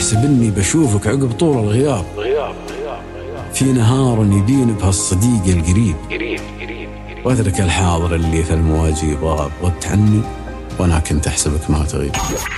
تحسب إني بشوفك عقب طول الغياب، في نهار يبين بهالصديق القريب، وأترك الحاضر اللي في المواجيب غاب، غبت عني وأنا كنت أحسبك ما تغيب.